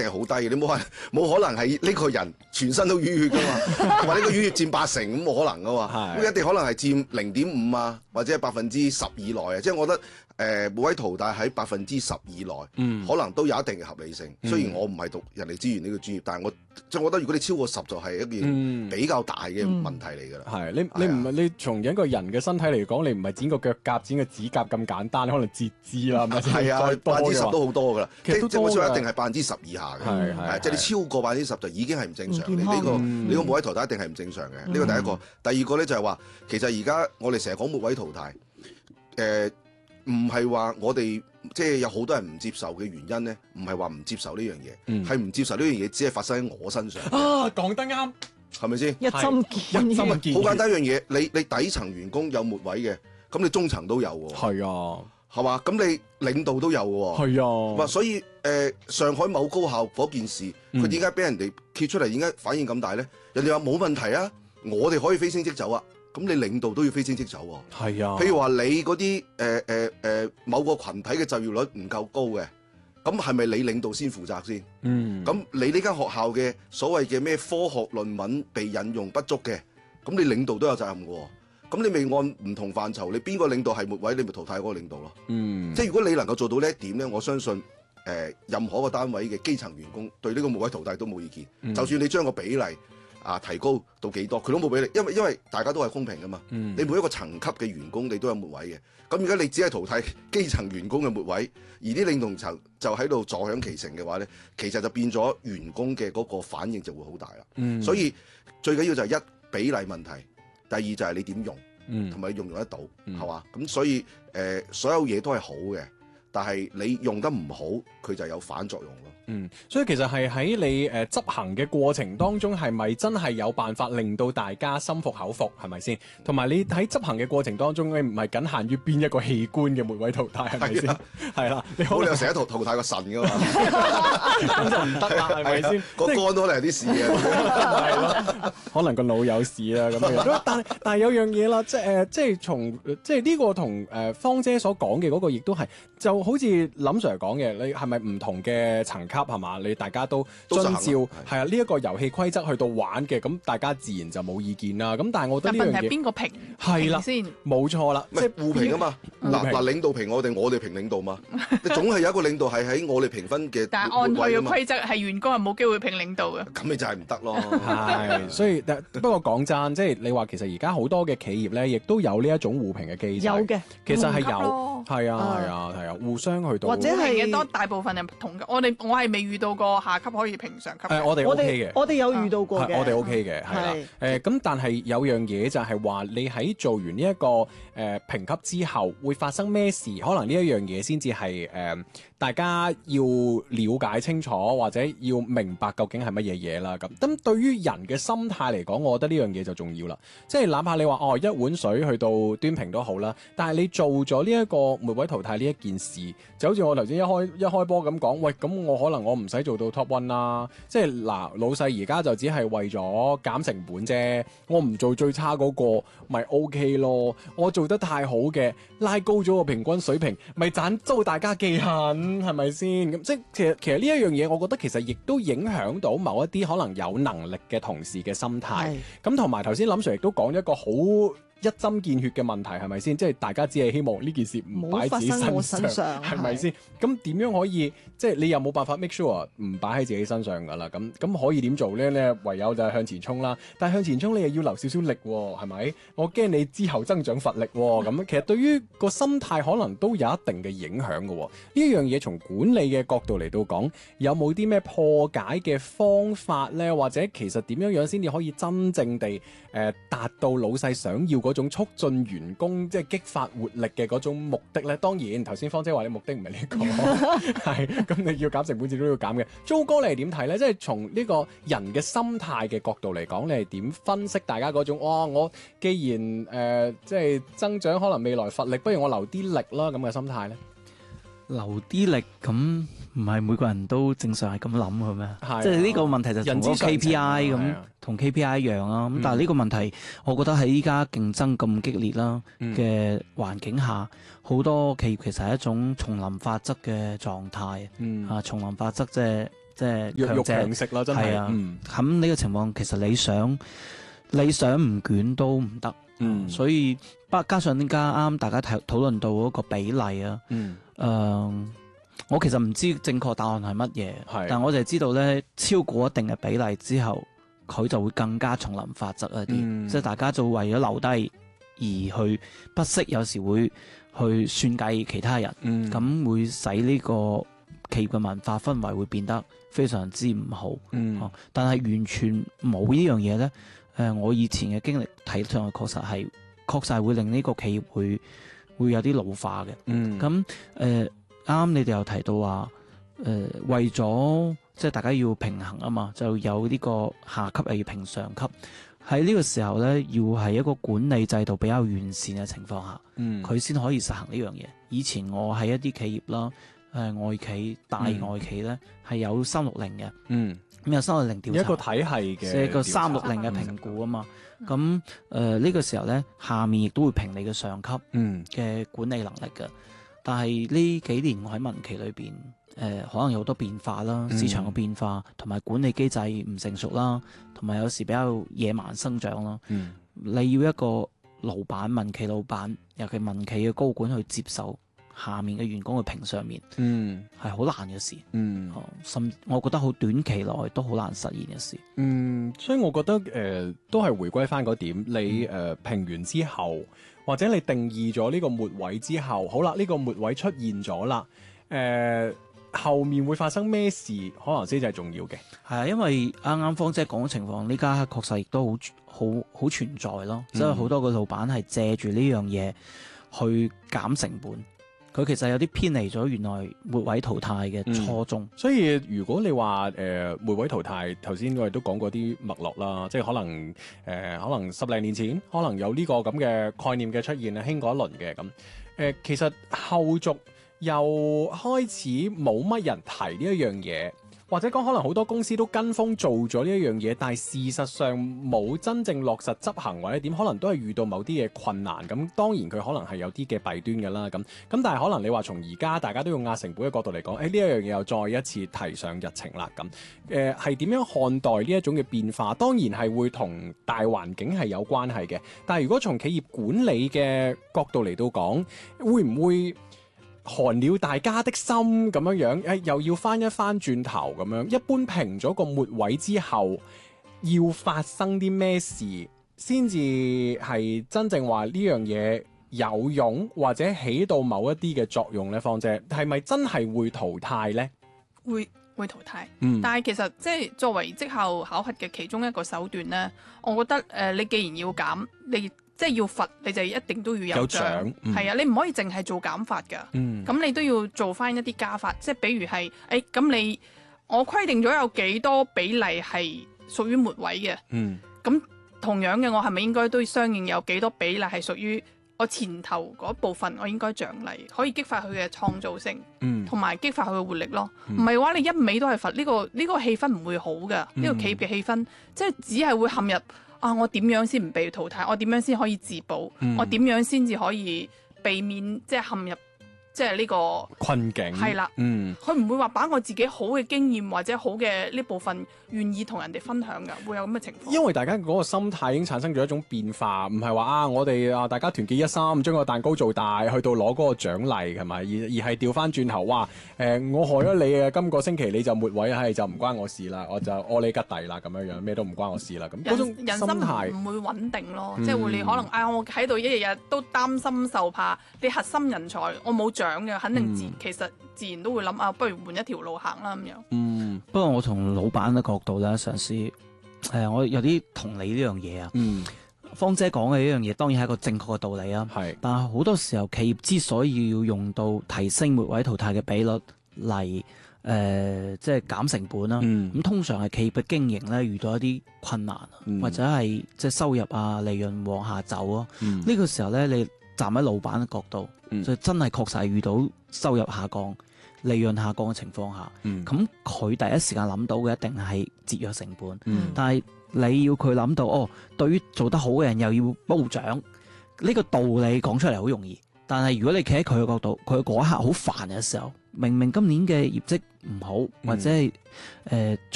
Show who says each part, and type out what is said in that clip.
Speaker 1: 係好低嘅，你冇可能係呢個人全身都淤血噶嘛，或者個淤血佔8成咁冇可能噶嘛，咁一定可能係佔0.5啊，或者係10%以內啊，即係我覺得。每位淘汰喺10%以內，可能都有一定嘅合理性。雖然我唔係讀人力資源呢個專業，但係我覺得如果你超過10就係一件比較大嘅問題嚟㗎啦。
Speaker 2: 係你唔係你從一個人嘅身體嚟講，你唔係剪個腳甲、剪個指甲咁簡單，可能截肢啦，
Speaker 1: 係啊，10%都好多㗎啦。
Speaker 2: 其實
Speaker 1: 基本上一定係10%以下嘅，即係你超過10%就已經係唔正常。你個末位淘汰一定係唔正常嘅。呢個第一個，第二個咧就係話，其實而家我哋成日講末位淘汰，唔係話我哋即係有好多人唔接受嘅原因咧，唔係話唔接受呢樣嘢，係唔接受呢樣嘢，只係發生喺我身上。
Speaker 2: 啊，講得啱，
Speaker 1: 係咪先？
Speaker 3: 一針見血。
Speaker 1: 好簡單一樣嘢，你底層員工有末位嘅，咁你中層都有喎。
Speaker 2: 係啊，
Speaker 1: 係嘛？咁你領導都有喎。係啊。所以上海某高校嗰件事，佢點解俾人哋揭出嚟？點解反應咁大咧？人哋話冇問題啊，我哋可以飛升即走啊。咁你領導都要飛升即走喎。係啊。譬如話你嗰啲某個群體嘅就業率唔夠高嘅，咁係咪你領導先負責先？咁你呢間學校嘅所謂嘅咩科學論文被引用不足嘅，咁你領導都有責任嘅喎。咁你未按唔同範疇，你邊個領導係末位，你咪淘汰嗰個領導咯。即係如果你能夠做到呢一點咧，我相信任何個單位嘅基層員工對呢個末位淘汰都冇意見。就算你將個比例提高到幾多，佢都冇俾你，因為大家都係公平噶嘛。你每一個層級嘅員工，你都有末位嘅。咁而家你只係淘汰基層員工嘅末位，而啲領導層就喺度坐享其成嘅話咧，其實就變咗員工嘅嗰個反應就會好大啦。所以最緊要就係一比例問題，第二就係你點用，同埋你用唔用得到，係嘛？咁所以所有嘢都係好嘅，但係你用得唔好，佢就有反作用咯。
Speaker 2: 所以其實係喺你執行嘅過程當中，係咪真係有辦法令到大家心服口服，係咪先？同埋你喺執行嘅過程當中，你唔係僅限於邊一個器官嘅末位淘汰，係咪先？係啦，你好，
Speaker 1: 你又成日淘汰個腎噶嘛？
Speaker 2: 咁就唔得啦，係咪先？
Speaker 1: 個肝都可能有啲事嘅，
Speaker 2: 係咯，可能個腦有事啦咁樣。但係有樣嘢啦，即係從即係呢個同芳姐所講嘅嗰個，亦都係就好似林 Sir 講嘅，你係咪唔同嘅層級？係嘛？你大家都遵照係啊呢一個遊戲規則去到玩嘅，咁大家自然就冇意見啦。咁但係我覺得呢樣嘢
Speaker 3: 係邊個評
Speaker 2: 係啦
Speaker 3: 先？
Speaker 2: 冇錯啦，
Speaker 1: 即係互評啊嘛。嗱，領導評我哋評領導嘛。你總係有一個領導係喺我哋評分嘅。
Speaker 3: 但係按佢嘅規則係員工係冇機會評領導嘅。
Speaker 1: 咁你就係唔得咯。
Speaker 2: 係，所以不過講真，即係你話其實而家好多嘅企業咧，亦都有呢一種互評嘅機制。
Speaker 3: 有嘅，
Speaker 2: 其實係有，係啊，互相去到。
Speaker 3: 或者係嘅多大部分係同嘅。我係未遇到過下級可以評上級。
Speaker 2: 我哋 OK 嘅，
Speaker 4: 我哋有遇到過嘅。
Speaker 2: 我哋 OK 嘅，係啦。咁但係有樣嘢就係話，你喺做完呢一個評級之後，會發生咩事？可能呢一樣嘢先至係大家要了解清楚，或者要明白究竟係乜嘢嘢啦。咁對於人嘅心態嚟講，我覺得呢樣嘢就重要啦。即係哪怕你話一碗水去到端平都好啦，但係你做咗呢一個末位淘汰呢一件事，就好似我頭先一開波咁講，喂，咁我可能我唔使做到 top one 啦。即係嗱，老細而家就只係為咗減成本啫，我唔做最差嗰個咪 OK 咯。我做得太好嘅，拉高咗個平均水平，咪斬遭大家記恨，係咪先？咁即係其實呢一樣嘢，我覺得其實亦都影響到某一啲可能有能力嘅同事嘅心態。咁同埋頭先林 Sir 亦都講咗一個好一針見血嘅問題，係咪先？即係大家只係希望呢件事唔擺喺自己身上，係咪先？咁點樣可以即係你又冇辦法 make sure 唔擺喺自己身上㗎啦？咁可以點做咧？你唯有就係向前衝啦。但係向前衝你又要留少少力喎，係咪？我驚你之後增長乏力喎。咁其實對於個心態可能都有一定嘅影響㗎喎。呢一樣嘢從管理嘅角度嚟到講，有冇啲咩破解嘅方法咧？或者其實點樣先至可以真正地達到老細想要嗰種促進員工即係激發活力嘅嗰種目的咧？當然頭先芳姐話你目的唔係呢個，係咁你要減成本，自己都要減嘅。糟哥你係點睇咧？即係從呢個人嘅心態嘅角度嚟講，你係點分析大家嗰種我既然即係增長可能未來乏力，不如我留啲力啦咁嘅心態咧？
Speaker 5: 留啲力咁唔係每個人都正常係咁諗嘅咩？即係呢個問題就同個 KPI 咁，同 KPI 一樣啦。咁但係呢個問題，我覺得喺依家競爭咁激烈啦嘅環境下，好多企業其實係一種叢林法則嘅狀態。叢林法則即係即係
Speaker 2: 弱強食啦，真係。
Speaker 5: 係啊，咁呢個情況其實你想唔捲都唔得。所以加上而家啱大家討論到嗰個比例啊。我其實唔知正確答案係乜嘢，但我就係知道咧，超過一定嘅比例之後，佢就會更加叢林法則一啲，即係大家就為咗留低而去不惜有時會去算計其他人，咁會使呢個企業嘅文化氛圍會變得非常之唔好。但係完全冇呢樣嘢咧，我以前嘅經歷睇上去確實係會令呢個企業會有啲老化嘅。咁啱你哋又提到話，為咗即係大家要平衡啊嘛，就有呢個下級又要評上級。喺呢個時候咧，要係一個管理制度比較完善嘅情況下，佢先可以實行呢樣嘢。以前我喺一啲企業啦，外企、大外企咧係有360嘅，咁有360調查，
Speaker 2: 一個體系嘅，
Speaker 5: 即係個360嘅評估啊嘛。咁呢個時候咧，下面亦都會評你嘅上級嘅管理能力嘅。但係呢幾年我喺民企裏邊，可能有好多變化啦，市場嘅變化同埋管理機制唔成熟啦，同埋有時比較野蠻生長啦。你要一個老闆，民企老闆，尤其民企嘅高管去接受下面嘅員工去評上面，係好難嘅事。甚至我覺得好短期內都好難實現嘅事。
Speaker 2: 所以我覺得都係回歸翻嗰點，你評完之後，或者你定義咗呢個末位之後，好啦，呢個末位出現咗啦，後面會發生咩事，可能先至係重要嘅。
Speaker 5: 係啊，因為啱啱芳姐講嘅情況，呢家確實亦都好存在咯。即係好多個老闆係借住呢樣嘢去減成本，佢其實有啲偏離咗原來末位淘汰嘅初衷。
Speaker 2: 所以如果你話末位淘汰，頭先我哋都講過啲脈絡啦，即係可能10零年前可能有呢個咁嘅概念嘅出現啊，興過一輪嘅咁。其實後續又開始冇乜人提呢一樣嘢，或者講可能好多公司都跟風做咗呢一樣嘢，但係事實上冇真正落實執行或者點，可能都係遇到某啲嘅困難。咁當然佢可能係有啲嘅弊端㗎啦。咁但係可能你話從而家大家都用壓成本嘅角度嚟講，呢一樣嘢又再一次提上日程啦。咁係點樣看待呢一種嘅變化？當然係會同大環境係有關係嘅。但係如果從企業管理嘅角度嚟到講，會唔會寒了大家的心咁樣，又要翻一翻轉頭咁樣？一般評咗個末位之後，要發生啲咩事先至係真正話呢樣嘢有用，或者起到某一啲嘅作用呢？芳姐，係咪真係會淘汰呢？
Speaker 3: 會淘汰，但係其實即係作為績效考核嘅其中一個手段呢，我覺得你既然要減，你即係要罰，你就一定都要有獎。係啊，你唔可以淨係做減法㗎。咁你都要做翻一啲加法，即係比如係咁我規定咗有幾多比例係屬於末位嘅。咁同樣嘅，我係咪應該都相應有幾多比例係屬於我前頭嗰部分？我應該獎勵，可以激發佢嘅創造性，同埋激發佢嘅活力咯。唔係話你一味都係罰，呢個氣氛唔會好㗎。呢個企業嘅氣氛即係只係會陷入我點樣先唔被淘汰？我點樣先可以自保？我點樣先至可以避免即係陷入即係呢個
Speaker 2: 困境？係啦，
Speaker 3: 佢唔會話把我自己好嘅經驗或者好嘅呢部分願意同人哋分享㗎，會有咁嘅情況。
Speaker 2: 因為大家嗰個心態已經產生咗一種變化，唔係話我哋大家團結一心，將個蛋糕做大，去到攞嗰個獎勵係咪？而係調翻轉頭，哇！我害咗你啊，今個星期你就末位，就唔關我事啦，我就屙你吉弟啦，咁樣咩都唔關我事啦。咁嗰種
Speaker 3: 人心態唔會穩定咯，即係會你可能我喺度一日都擔心受怕，你核心人才我冇獎嘅，肯定其實自然都會諗不如換一條路行啦咁樣。
Speaker 5: 不過我從老闆嘅角度咧，嘗試我有啲同理呢樣嘢啊。芳姐講嘅呢樣嘢當然係一個正確嘅道理啊。但係好多時候企業之所以要用到提升末位淘汰嘅比率嚟即係減成本啦，咁通常係企業嘅經營咧遇到一啲困難，或者係即係收入利潤往下走啊。呢個時候咧，你站喺老闆嘅角度，就真係確實係遇到收入下降、利潤下降嘅情況下，咁佢第一時間諗到嘅一定係節約成本。但係你要佢諗到對於做得好嘅人又要褒獎，呢個道理講出嚟好容易， 但係如果你企喺佢嘅角度，佢嗰一刻好煩嘅時候，明明今年嘅業績唔好，或者係